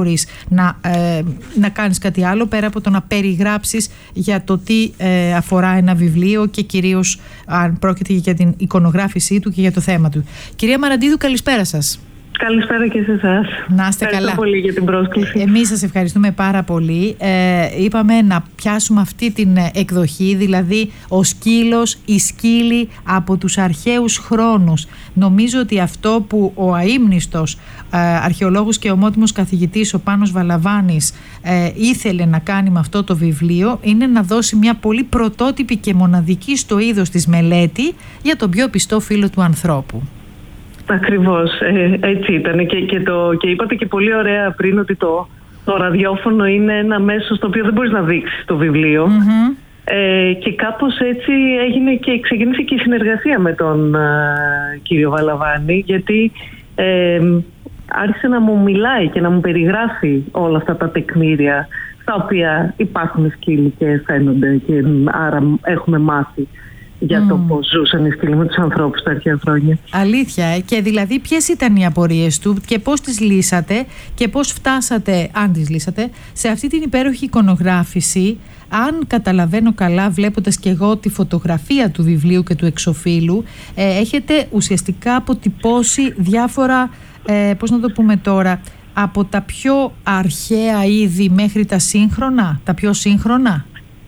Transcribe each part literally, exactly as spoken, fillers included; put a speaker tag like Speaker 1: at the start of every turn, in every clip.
Speaker 1: μπορείς να, ε, να κάνεις κάτι άλλο πέρα από το να περιγράψεις για το τι ε, αφορά ένα βιβλίο και κυρίως αν πρόκειται για την εικονογράφησή του και για το θέμα του. Κυρία Μαραντίδου, καλησπέρα σας.
Speaker 2: Καλησπέρα και σε εσάς.
Speaker 1: Να είστε καλά.
Speaker 2: Ευχαριστώ πολύ για την πρόσκληση.
Speaker 1: Εμείς σας ευχαριστούμε πάρα πολύ. Ε, είπαμε να πιάσουμε αυτή την εκδοχή, δηλαδή ο σκύλος, η σκύλη από τους αρχαίους χρόνους. Νομίζω ότι αυτό που ο αείμνηστος ε, αρχαιολόγος και ομότιμος καθηγητής ο Πάνος Βαλαβάνης ε, ήθελε να κάνει με αυτό το βιβλίο είναι να δώσει μια πολύ πρωτότυπη και μοναδική στο είδος της μελέτη για τον πιο πιστό φίλο του ανθρώπου.
Speaker 2: Ακριβώς, ε, έτσι ήταν και, και, το, και είπατε και πολύ ωραία πριν ότι το, το ραδιόφωνο είναι ένα μέσο στο οποίο δεν μπορείς να δείξεις το βιβλίο. Mm-hmm. ε, και κάπως έτσι έγινε και ξεκίνησε και η συνεργασία με τον α, κύριο Βαλαβάνη, γιατί ε, άρχισε να μου μιλάει και να μου περιγράφει όλα αυτά τα τεκμήρια στα οποία υπάρχουν σκύλοι και φαίνονται και άρα έχουμε μάθει για το mm. πώς ζούσαν οι σκύλοι με τους ανθρώπους τα αρχαία χρόνια.
Speaker 1: Αλήθεια, ε? Και δηλαδή ποιες ήταν οι απορίες του και πώς τις λύσατε και πώς φτάσατε, αν τις λύσατε, σε αυτή την υπέροχη εικονογράφηση. Αν καταλαβαίνω καλά, βλέποντας και εγώ τη φωτογραφία του βιβλίου και του εξωφύλου, ε, έχετε ουσιαστικά αποτυπώσει διάφορα, ε, πώς να το πούμε τώρα, από τα πιο αρχαία είδη μέχρι τα σύγχρονα, τα πιο σύγχρονα.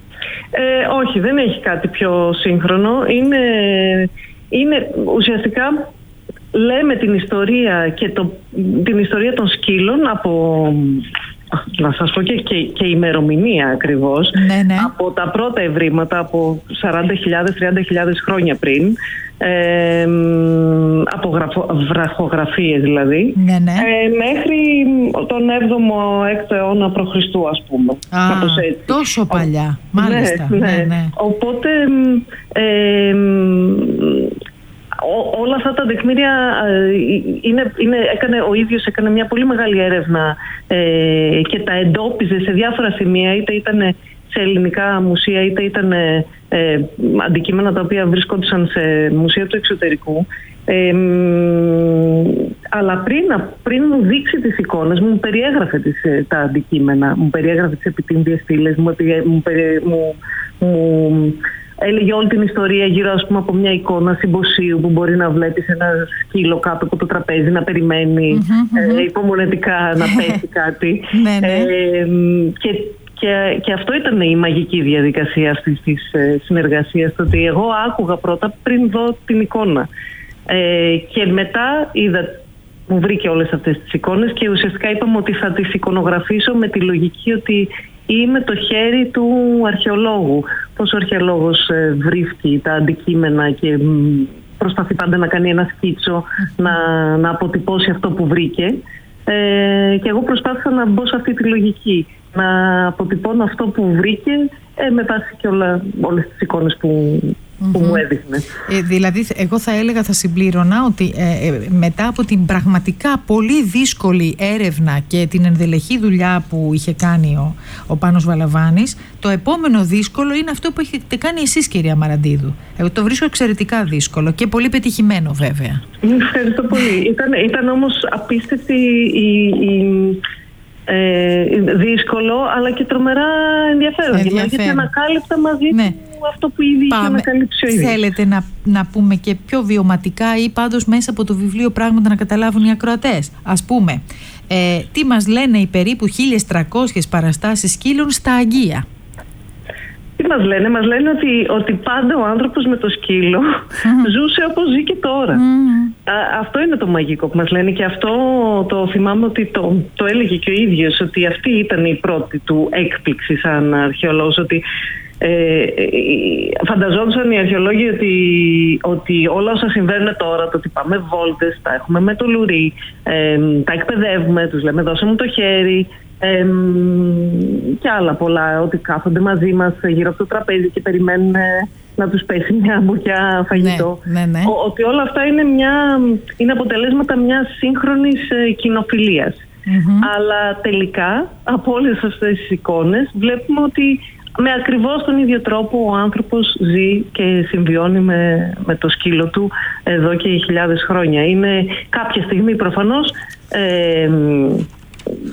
Speaker 2: Ε, όχι, δεν έχει κάτι πιο σύγχρονο. Είναι, είναι ουσιαστικά λέμε την ιστορία και το, την ιστορία των σκύλων από, να σας πω και, και, και ημερομηνία ακριβώς,
Speaker 1: ναι, ναι.
Speaker 2: από τα πρώτα ευρήματα από σαράντα χιλιάδες με τριάντα χιλιάδες χρόνια πριν, ε, από γραφο, βραχογραφίες δηλαδή,
Speaker 1: ναι, ναι.
Speaker 2: Ε, μέχρι τον έβδομο έκτο αιώνα π.Χ. ας πούμε.
Speaker 1: Α, τόσο παλιά, μάλιστα.
Speaker 2: Ναι, ναι.
Speaker 1: Ναι, ναι.
Speaker 2: Οπότε ε, Ό, όλα αυτά τα τεκμήρια είναι, είναι, έκανε, ο ίδιος έκανε μια πολύ μεγάλη έρευνα ε, και τα εντόπιζε σε διάφορα σημεία, είτε ήταν σε ελληνικά μουσεία, είτε ήταν ε, ε, αντικείμενα τα οποία βρισκόντουσαν σε μουσεία του εξωτερικού. Ε, αλλά πριν, πριν μου δείξει τις εικόνες, μου περιέγραφε τις, τα αντικείμενα, μου περιέγραφε τις επιτύμβιες στήλες, μου, μου, μου, μου έλεγε όλη την ιστορία γύρω, ας πούμε, από μια εικόνα συμποσίου που μπορεί να βλέπεις ένα σκύλο κάτω από το τραπέζι να περιμένει mm-hmm, ε, υπομονετικά να πέσει κάτι. ε, και, και, και αυτό ήταν η μαγική διαδικασία αυτής της ε, συνεργασίας, το ότι εγώ άκουγα πρώτα πριν δω την εικόνα. Ε, και μετά είδα, μου βρήκε όλες αυτές τις εικόνες και ουσιαστικά είπαμε ότι θα τις εικονογραφήσω με τη λογική ότι είμαι το χέρι του αρχαιολόγου. Πώς ο αρχαιολόγος ε, βρίσκει τα αντικείμενα και μ, προσπαθεί πάντα να κάνει ένα σκίτσο, να, να αποτυπώσει αυτό που βρήκε. Ε, και εγώ προσπάθησα να μπω σε αυτή τη λογική, να αποτυπώνω αυτό που βρήκε ε, με βάση και όλα, όλες τις εικόνες που... που mm-hmm. μου έδειχνε.
Speaker 1: Ε, δηλαδή εγώ θα έλεγα, θα συμπλήρωνα ότι ε, ε, μετά από την πραγματικά πολύ δύσκολη έρευνα και την ενδελεχή δουλειά που είχε κάνει ο, ο Πάνος Βαλαβάνης, το επόμενο δύσκολο είναι αυτό που έχετε κάνει εσείς, κυρία Μαραντίδου. Εγώ το βρίσκω εξαιρετικά δύσκολο και πολύ πετυχημένο βέβαια.
Speaker 2: Ευχαριστώ πολύ. ήταν, ήταν όμως απίστευτη η, η, ε, δύσκολο αλλά και τρομερά ενδιαφέρον, ενδιαφέρον. γιατί ανακάλυπτα μαζί
Speaker 1: ναι.
Speaker 2: του αυτό που ήδη είχε ανακαλύψει ο ίδιος.
Speaker 1: Θέλετε να, να πούμε και πιο βιωματικά ή πάντως μέσα από το βιβλίο πράγματα να καταλάβουν οι ακροατές? Ας πούμε, ε, τι μας λένε οι περίπου χίλιες τριακόσιες παραστάσεις σκύλων στα Αγγεία?
Speaker 2: Τι μας λένε? Μας λένε ότι, ότι πάντα ο άνθρωπος με το σκύλο mm. ζούσε όπως ζει και τώρα. Mm. Α, αυτό είναι το μαγικό που μας λένε και αυτό το θυμάμαι ότι το, το έλεγε και ο ίδιος, ότι αυτή ήταν η πρώτη του έκπληξη σαν αρχαιολόγος, ότι Ε, φανταζόντουσαν οι αρχαιολόγοι ότι, ότι όλα όσα συμβαίνουν τώρα, το ότι πάμε βόλτες, τα έχουμε με το λουρί, ε, τα εκπαιδεύουμε, τους λέμε δώσε μου το χέρι ε, και άλλα πολλά, ότι κάθονται μαζί μας γύρω από το τραπέζι και περιμένουν να τους πέσει μια μπουκιά φαγητό.
Speaker 1: Ναι, ναι, ναι.
Speaker 2: Ο, ότι όλα αυτά είναι, μια, είναι αποτελέσματα μιας σύγχρονης ε, κοινοφιλίας. Mm-hmm. Αλλά τελικά από όλες αυτές τις εικόνες βλέπουμε ότι με ακριβώς τον ίδιο τρόπο ο άνθρωπος ζει και συμβιώνει με, με το σκύλο του εδώ και χιλιάδες χρόνια. Είναι κάποια στιγμή προφανώς ε,